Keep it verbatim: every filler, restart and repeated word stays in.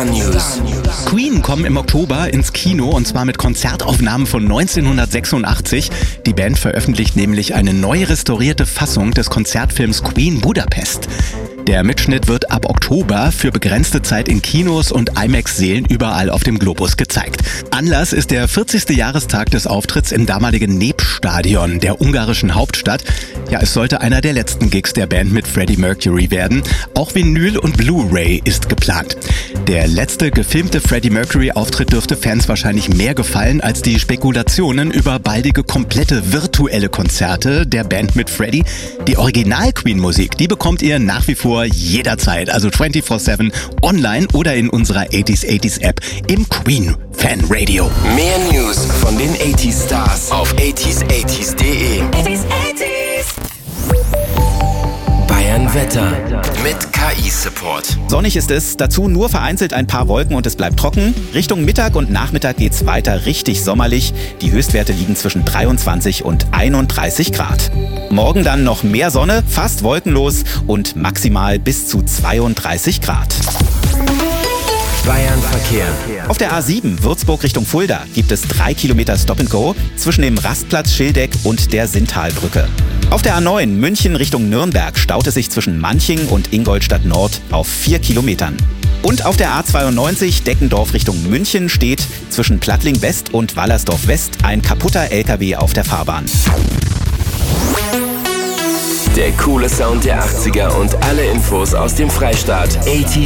Star News. Queen kommen im Oktober ins Kino und zwar mit Konzertaufnahmen von neunzehnhundertsechsundachtzig. Die Band veröffentlicht nämlich eine neu restaurierte Fassung des Konzertfilms Queen Budapest. Der Mitschnitt wird ab Oktober für begrenzte Zeit in Kinos und IMAX-Sälen überall auf dem Globus gezeigt. Anlass ist der vierzigste Jahrestag des Auftritts im damaligen Népstadion, der ungarischen Hauptstadt. Ja, es sollte einer der letzten Gigs der Band mit Freddie Mercury werden. Auch Vinyl und Blu-ray ist geplant. Der letzte gefilmte Freddie Mercury-Auftritt dürfte Fans wahrscheinlich mehr gefallen als die Spekulationen über baldige komplette virtuelle Konzerte der Band mit Freddie. Die Original-Queen-Musik, die bekommt ihr nach wie vor jederzeit, also vierundzwanzig sieben online oder in unserer achtziger achtziger App im Queen Fan Radio. Mehr News von den achtziger Stars auf achtziger achtziger punkt de. Bayern Wetter mit K I-Support. Sonnig ist es, dazu nur vereinzelt ein paar Wolken und es bleibt trocken. Richtung Mittag und Nachmittag geht's weiter richtig sommerlich. Die Höchstwerte liegen zwischen dreiundzwanzig und einunddreißig Grad. Morgen dann noch mehr Sonne, fast wolkenlos und maximal bis zu zweiunddreißig Grad. Bayern Verkehr. Auf der A sieben Würzburg Richtung Fulda gibt es drei Kilometer Stop and Go zwischen dem Rastplatz Schildeck und der Sinntalbrücke. Auf der A neun München Richtung Nürnberg staut es sich zwischen Manching und Ingolstadt Nord auf vier Kilometern. Und auf der A zweiundneunzig Deckendorf Richtung München steht zwischen Plattling West und Wallersdorf West ein kaputter L K W auf der Fahrbahn. Der coole Sound der achtziger und alle Infos aus dem Freistaat. achtziger